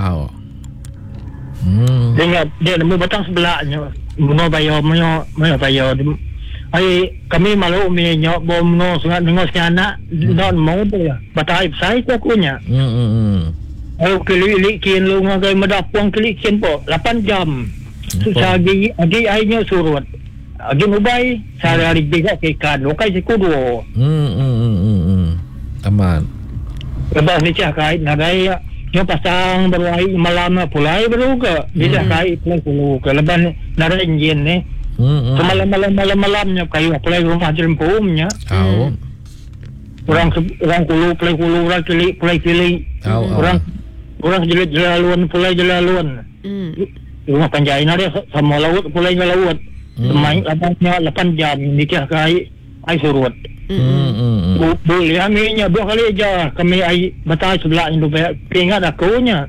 dia nemu batang sebelahnya mau bayar ai kami malu menyo bom no sangat dengar anak don mau dia batai saya akunya ai kelilik kian lu ngagai medapung kelilik kian po 8 jam susah agi ainya surut agi Dubai sehari-hari bega ikan lokai sekudo aman lepas ni cak kait nadai yo pasang berai malam pulai baru ke dia kait pulai pulu ke leban nadai enjin ni malam-malamnya kayu pulai rumah jempumnya orang kulu pulai kulu pulai kili orang jalan pulai jalan rumah panjai dia sama laut pulai laut main 8 jam nikah kai surut boleh kami 2 kali aja kami ai batai sebelah Dubai ingat aku nya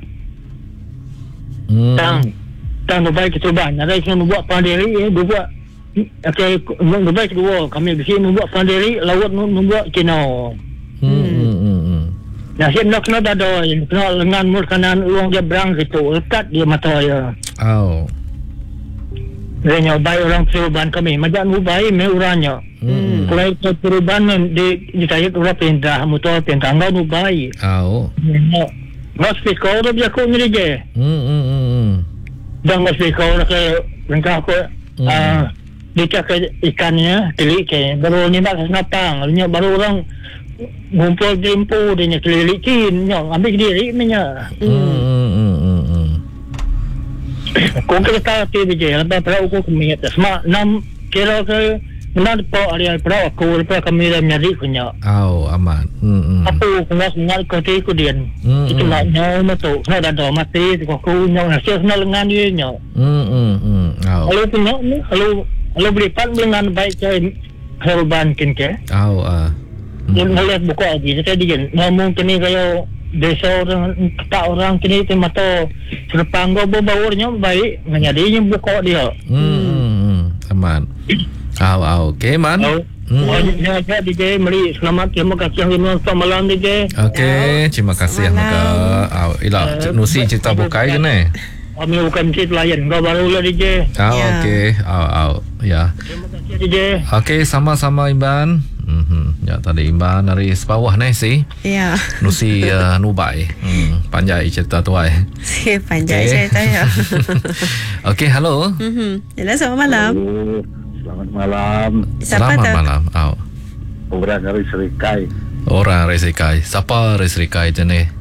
tang Dubai kecoba ada yang buat pandiri buat okey Dubai kedua kami di sini buat pandiri laut membuat kino nah saya nak ada kena lengan mur kanan uang dia berang gitu lekat dia mata ya dia baik orang perubahan kami macam Dubai orangnya mulai perubahan di saya orang pindah motor pindah enggak Dubai nggak speaker dia aku ni je dan nggak speaker ke lengkap aku dia cakap ikannya kelilik baru ni nak senapang baru orang ngumpul tempo dia kelilikin ambil diri punya kau kita tahu dia lepas perahu aku kemit semua 6 kilo ke benar po area perahu aku lepas kami dah nyari punya aman aku kena sengal kau dia itu maknya matu nak ada mati aku nyong hasil senal lengan dia nyong kalau punya kalau beli pan dengan baik ke herban kinke melihat buku lagi saya dia ngomong kini kayak desa orang kini tu mata serpang go baurnya baik menjadi yang buka dia aman okey man ya DJ Mari selamat terima kasih malam DJ okey terima kasih maka ila nusi cerita bukai ni kami bukan cerita lain kau baru lah DJ okey ya terima kasih DJ okey sama-sama Iban Ya tadi imban dari sebawah ni si. Ya. Nusi nubai. Panjai cerita tu ai. Si panjai cerita ya. Okey, halo. Hello, selamat malam. Selamat malam. Siapa Selamat tu? malam. Orang dari Serikai. Orang dari Serikai. Siapa dari Serikai je ni?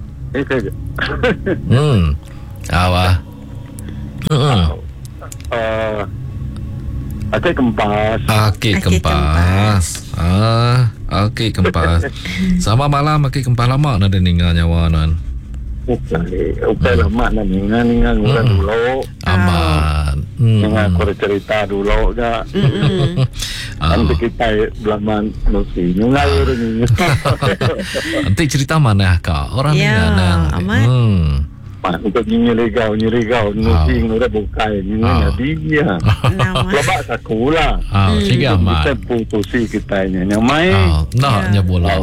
Awak. Akik Kempas. Akik Kempas. Akik Kempas. Selamat malam Akik Kempas. Lama nak dengar nyawa nan. Upai lama nak ningan orang dulu. Aman. Ningan aku cerita dulu je. Nanti kita belaman nusi. Nyungai orang ni. Nanti cerita mana kak? Orang ya, aman. Untuk nyirigau nusi udah bukai nyingan dia. Lebak sakula. Tiga aman. Kita putusi kita ni nyamai. Nak nyabola.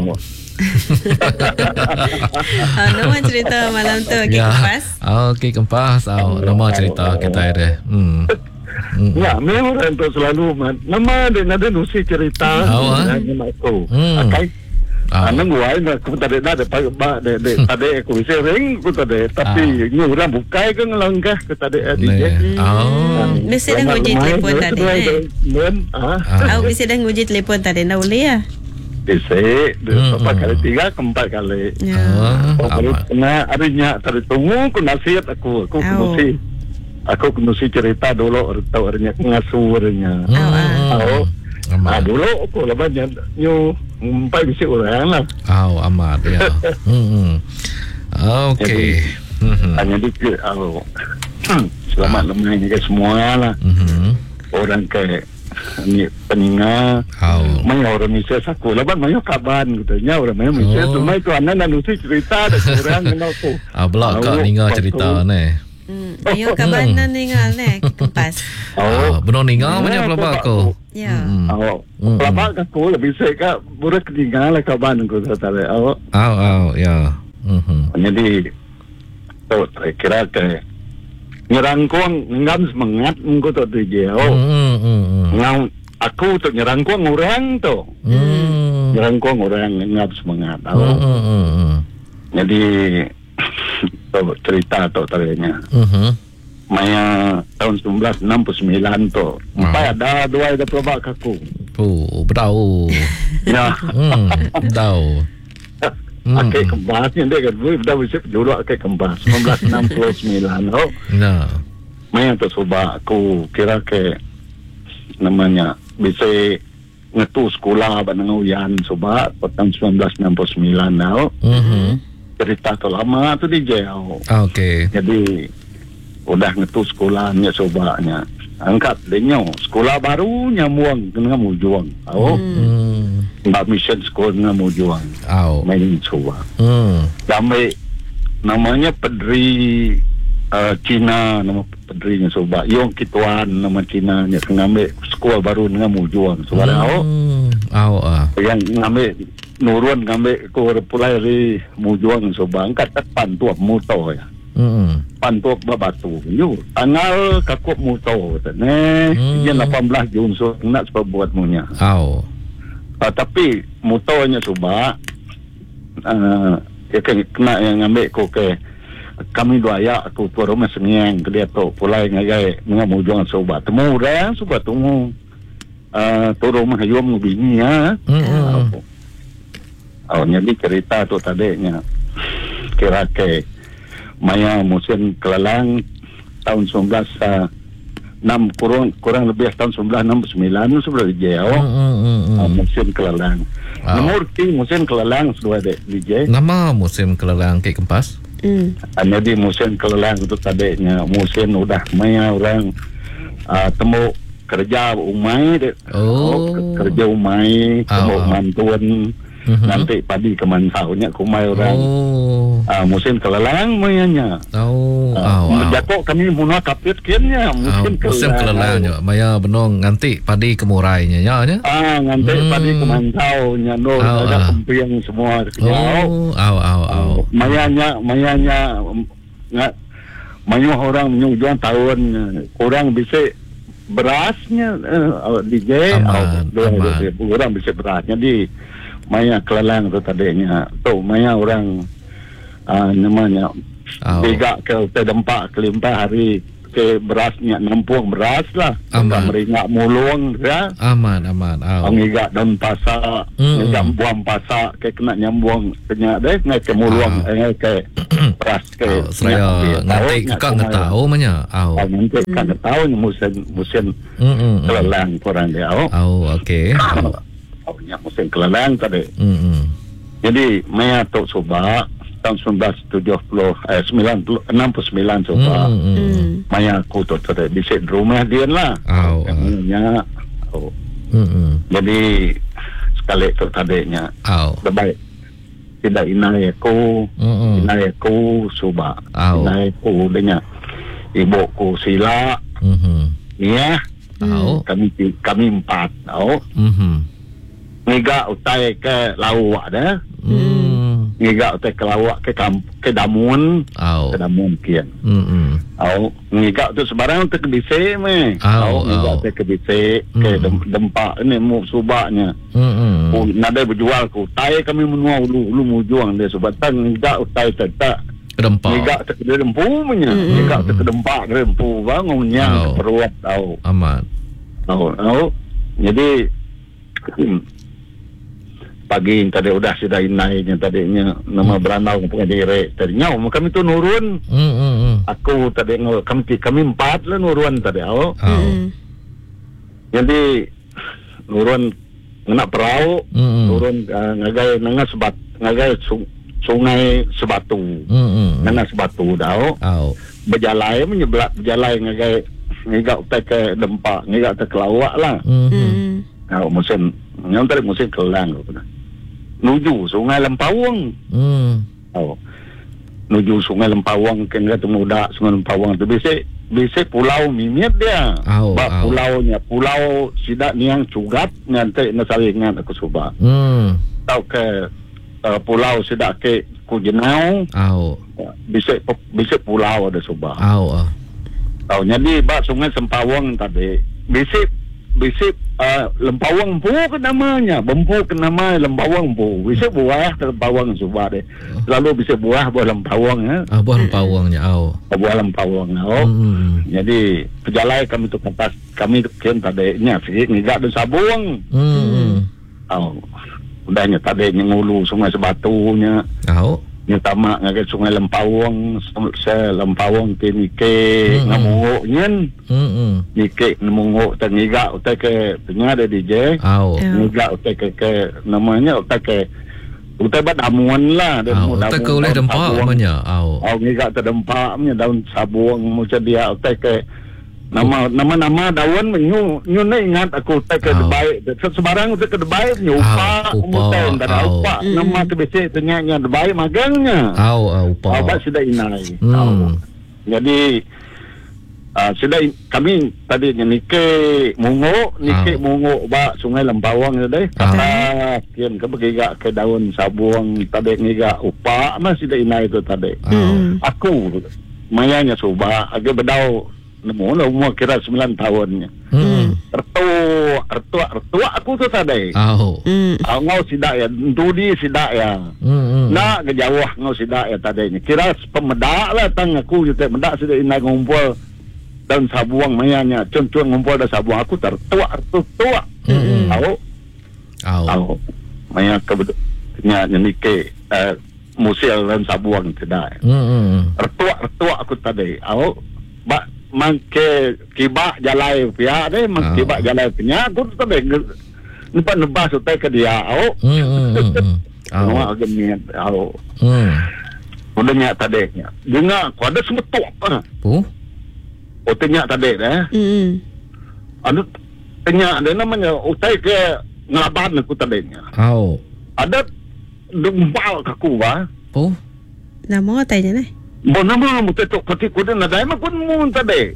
Nama cerita malam tu Okey Kempas. Okey Kempas. Nama cerita kita ada. Ya, memang untuk selalu nama dia ada nusi cerita dengan aku. Akai. Nang guai aku tadi dah tadi aku sering aku tadi tapi ni orang bukai ke ngelangkah ke tadi DJ. Mesti dah nguji telefon tadi. Mesti dah nguji telefon tadi dah boleh ya? Bisa, 4 kali 3 ke 4 kali. Kalau kena harinya tadi tunggu aku nasihat aku kunusi cerita dulu atau harinya ngasuh harinya. Dulu aku lah banyak umpai bisa orang lah. Amat ya. Okey. Hanya dikit selamat lemah ni ke semua lah. Orang ke ni peninga. Mai orang Malaysia saku laban mai kaban katanya orang Malaysia tu mai tu anak nusi cerita ada orang kenal aku. Belak kak ninga cerita ni. Ayo kaban ningal ni Kempas. Benar ninga mana pelabak aku. Ya. Pelabak aku lebih seka budak ningal kaban aku tadi. Ya. Jadi tu kira ke nyerangkuang ngam semangat engko tu dia. Ngau aku tu nyerangkuang orang tu. Nyerangkuang orang ngam semangat. Jadi cerita tu tadinya. Maya tahun 1969 tu. Empat ada dua ada pelabak aku. Berau. Ya. Berau. Akik Kempas ni dia kan dah bisa dulu Akik Kempas 1969 Nah. Maya tu cuba aku kira ke namanya bisa ngetu sekolah dengan uyan cuba tahun 1969 now. Cerita tu lama tu DJ. Okey. Jadi udah ngetu sekolahnya cobanya. Angkat dia sekolah baru nyamuang dengan mujuang. Mbak mission sekolah dengan mujuang. Main coba. Sampai namanya Pedri Cina nama Pedrinya coba. Yung Kituan nama Cina nya ngambil sekolah baru dengan mujuang. Sebenarnya yang ngambil nurun ngambil ko pulai ri mujuang coba angkat depan tu motor ya. Pantuk babatu yu tanggal kakuk motor ne dia 18 Jun so nak sebab buat munya. Tapi motornya coba kena yang ambil ko ke kami dua ya aku tu rumah sengiang ke dia tu pulai ngagai dengan mujuang coba temu orang coba temu tu rumah yum bini ya. Jadi cerita tu tadinya kira ke Maya musim kelalang tahun 19 kurang lebih tahun 1969 sudah dijauh musim kelalang. Nomor musim kelalang sudah ada DJ. Nama musim kelalang Kek Kempas? Jadi musim kelalang itu tadinya musim udah Maya orang temu kerja umai kerja umai temu mantuan nanti padi kemansaunya kumai orang musim kelalang mayanya jatuh kami munah kapit kiannya musim kelelangnya maya benong nganti padi kemurainya ya nganti padi kemansaunya no ada kempiang semua mayanya mayu orang menyujuan tahun kurang bisa berasnya DJ orang bisa beras. Jadi maya kelalang tu tadinya tu maya orang namanya tiga ke dempak kelimpah hari ke berasnya nampung beras lah meringat mulung ya aman ngigak daun pasak ngigak buang pasak ke kena nyambung kena deh ngai ke mulung ke beras ke saya ngerti kang tahu manya ngerti kang tahu musim kelalang kurang dia okey musim kelalang tadi jadi maya tok Subak tahun 1969 coba maya aku tu tadi di rumah dia lah jadi sekali tu tadinya terbaik tidak inai aku Subak inai aku dengan ibuku Sila ya kami 4 ngiga utai ke lawak dah ngiga utai ke lawak ke damun ke damun kian ngiga tu sebarang tu ke dise ngiga utai ke dise ke dempak ni mu Subaknya nada berjual ku utai kami menua ulu mujuang dia sebatan ngiga utai tak dempak ngiga tak ke dempu punya ngiga tak ke dempak dempu bangunnya peruat aman jadi pagi tadi udah sudah inainya tadinya nama beranau punya diri tadinya kami tu nurun aku tadi kami 4 lah nurun tadi jadi nurun ngena perahu nurun ngagai nanga sebat ngagai sungai Sebatu nanga Sebatu dah berjalai menyebelak berjalai ngagai ngigak utai ke dempak ngigak ke kelawak lah musim yang tadi musim kelang nuju Sungai Lempawang nuju Sungai Lempawang kena tu muda Sungai Lempawang tu bisa pulau mimit dia pulaunya pulau sidak niang cugat nanti nasalingan aku cuba tau ke pulau sidak ke Kujenau bisa pulau ada cuba tau jadi bak Sungai Sempawang tadi bisa Lempawang Empu ke namanya Bempu ke nama Lempawang Empu bisa buah Lempawang Subak deh lalu bisa buah Lempawang buah Lempawangnya buah Lempawang jadi pejalai kami tu kertas kami tu kian tadinya sih nggak ada sabung udahnya tadinya ngulu Sungai Sebatunya nyetama ngagai Sungai Lempawang Lempawang ke Nike ngamunguk nyen Nike ngamunguk tengiga utai ke tenya ada DJ niga utai ke namanya utai ke utai bat damuan lah utai ke oleh dempak namanya niga terdempak daun sabung macam dia utai ke nama daun nyuna ingat aku tak ke debai sebarang tu ke debai nyupa umutan dan upa nama tu biasa tanya debai magangnya upa sudah inai jadi sudah kami tadi nike mungo ba Sungai Lempawang deh kata kian ke begiga ke daun sabung tadi ngiga upa masih dah inai tu tadi aku mayanya coba agak bedau nemu umur kira 9 tahunnya. Ertua aku tu tadi. Ngau sidak ya, dudi sidak ya. Nak ke jauh ngau sidak ya tadinya. Kira pemedak lah tang aku juga medak sudah inai ngumpul dan sabuang mayanya. Cun ngumpul dan sabuang aku tertua. Tahu. Maya kebetulannya nike musil dan sabuang tidak. Ertua aku tadi. Mangke kibak jalai pia deh kibak jalai punya aku tu tadi nebas utai ke dia awak gemit udahnya tadi nya dengar ku ada semetuk utanya tadi ada tanya ada namanya utai ke ngelaban aku tadi nya ada dembal kaku ba nama tanya nih Bona mo mutetok pati ko din na dai ma kun mo tade.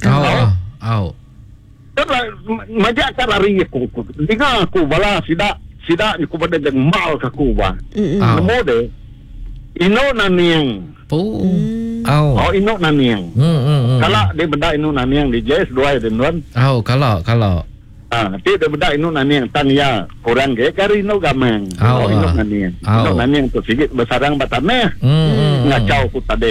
Tara maja karari ko. Diga ko bala sida ni ko bada jang mal ka ko ba. Mo de ino na niyang. Inok naniang. Kalau dia benda inok naniang DJ sesuai dengan. Kalau nanti dia benda inok naniang tanya kurang ke kari inok gamang. Inok naniang. Inok naniang tu sikit besarang bataneh. Ngacau ku tadi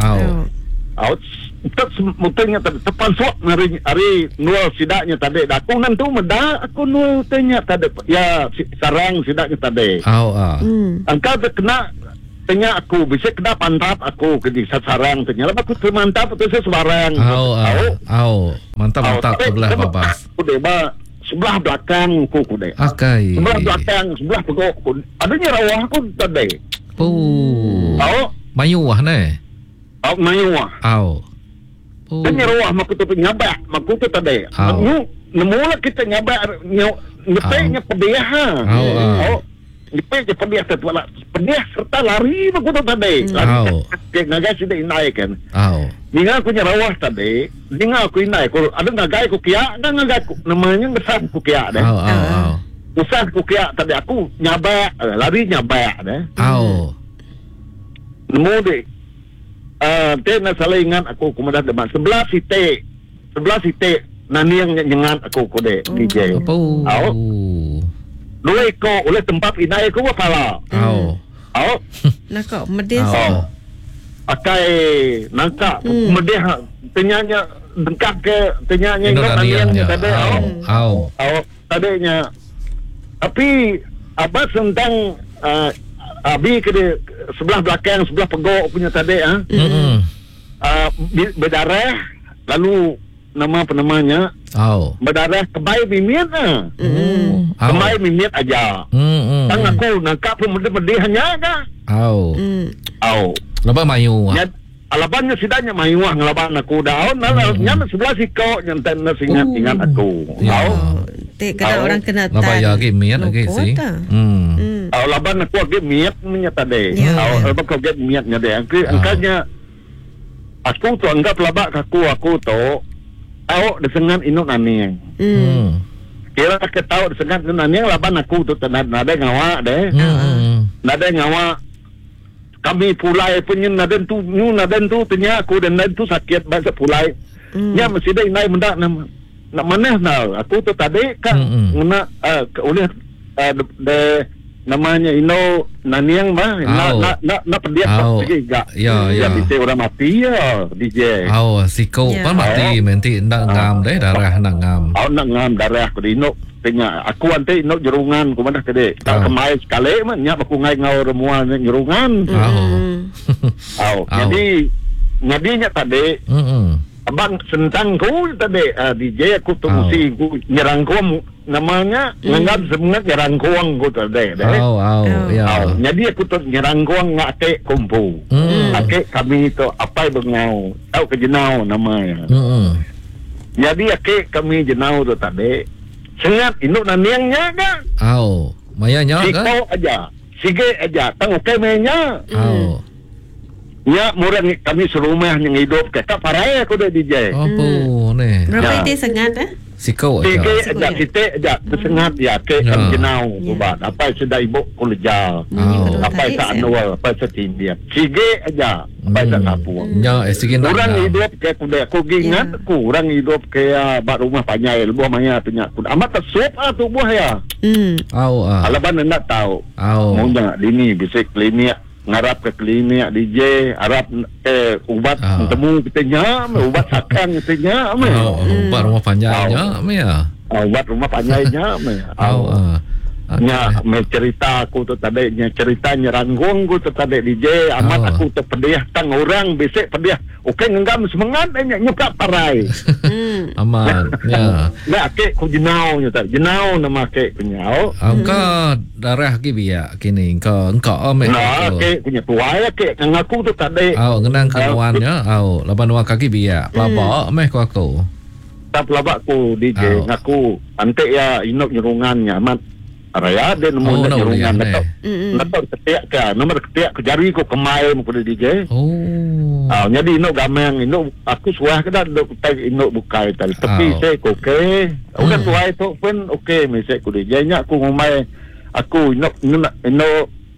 mutanya tepan suak hari nual sidaknya tadi aku nanti meda aku nual tanya tadi ya sarang sidaknya tadi angka kena tanya aku bisa kena pantap aku ke di sarang tanya lepas aku mantap itu sebarang mantap sebelah babas aku deba sebelah belakang ku deh sebelah belakang sebelah pegok adanya rawah aku tadi mayuah ne mayuah Tanya rawah makutu nyabak makutu tadi. Nemula kita nyabak nyepeknya pedih nyepeknya pedih serta lari makutu tadi. Lari ngagai sudah inai kan. Dengan aku nyarawah tadi, dengan aku inai ada ngagai ku kia, ada ngagai namanya besar ku kia deh. Besar ku kia tadi aku nyabak lari nyabak deh. Nemu deh. Tena salah ingat aku kemudian depan sebelah site nani yang nyengat aku kode DJ. Dua ko oleh tempat inai aku apa nakak medis. Akai nangka medih tenyanya dengkak ke tenyanya nani yang tadi. Tadinya. Tapi apa tentang Abi ke sebelah belakang sebelah pegok punya tadi berdarah lalu nama penamanya berdarah kebai mimit kebai mimit aja tang aku nangkap pedih hanya kan lepas mayu alabannya sidanya mayu ngelaban aku daun nyana sebelah sikau nyantan ingat aku kena orang kena tan lepas ya miat lagi sih laban aku agak miat punya tadi. Lepas aku agak miatnya deh. Angkanya aku tu anggap labak aku tu tahu desengan inuk naniang. Kira ke tahu desengan inuk naniang laban aku tu nada ngawa deh. Nada ngawa kami pulai punya nada tu tanya aku dan nada tu sakit bahasa pulai. Ya mesti dah inai mendak nak mana aku tu tadi kan ngena oleh namanya ino naniang na pedih pergi gak ya bisa orang mati ya DJ sikau pan mati menti nak ngam deh darah nak ngam nak ngam darah ku ino tanya aku ante ino jerungan ku mana kede tak kemai sekali man nya aku ngai ngau remua jerungan jadi ngadinya tadi abang sentang ku tadi DJ aku tu mesti ku nyerang ku namanya nganggap sebenarnya nyerang kuang ku tadi jadi aku tu nyerang kuang ngake kumpu ngake kami itu apa bengau tahu ke jenau namanya jadi ake kami jenau tu tadi sengat induk naniangnya kan mayanya kan sige aja tang oke menya ya murang kami serumah yang hidup kata parai aku dah DJ berapa dia sengat sikau aja kita aja sengat ya ke jenau buat apa sudah ibu kulejal apa tak anual apa setindia sige aja apa tak apa orang hidup ke aku ingat orang hidup ke bak rumah panjai buah maya punya amat tersuap tu buah ya alaban nak tahu maunya ini bisik klinik ngarap ke klinik DJ harap ubat temu kita nyam ubat sakang kita nyam ubat rumah panjangnya ubat rumah panjangnya nya cerita aku tu tadi nya cerita nyeranggung aku tu tadi DJ amat aku tu pedih tang orang besek pedih okey ngenggam semangat nya nyukap parai amat ya nak ke ku jenau nya tak jenau nama ke penyau angka darah ki biak kini engkau ame ke punya tuai ke ngaku tu tadi ngenang kawannya laban wa kaki biak labak meh ku aku tap labak ku DJ ngaku ante ya inok nyerungannya amat Raya dia nemu jerungan letak ketiak ke nomor ketiak ke jari ko kemai mo DJ jadi ino gamang ino aku suah ke dah tai ino bukai tadi tapi saya okey udah tuai tu pun okey mesej ku DJ nya aku ngomai aku ino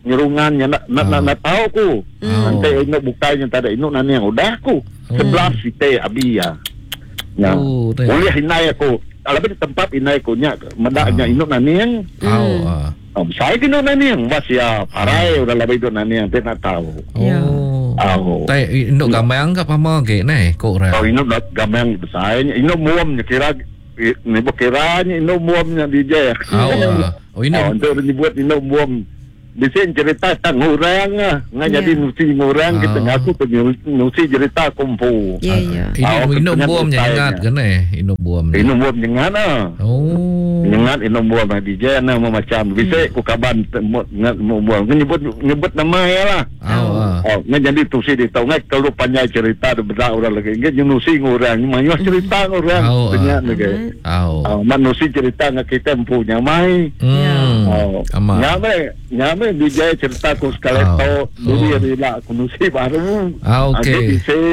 nyerungannya nak tahu ku. Nanti inok bukanya tak ada inok nani yang udah ku. 11 site abia. Ya. Boleh hinai aku. Alabih di tempat hinai ku nya medaknya inok nani yang. Saya inok nani yang bas ya parai udah lebih inok nani yang tak tahu. Tapi inok gamang ke pama ke nai kok ra. Inok gamang besar. Inok muam kira ni kiranya inok muamnya DJ. Inok untuk dibuat inok muam. Bisa cerita tentang orang jadi nusi orang kita ngaku nusi cerita kumpu. Inok buam nyangat kan inok buam nyangat nyangat inok buam DJ macam bisa ku kaban buam nyebut nama ya lah. Jadi tusi di tahu kalau panjang cerita benda orang lagi nusi orang mana cerita orang banyak lagi. Manusia cerita kita punya mai. Nyame DJ cerita ku sekali tahu dulu ya bila aku nusi baru. Okay.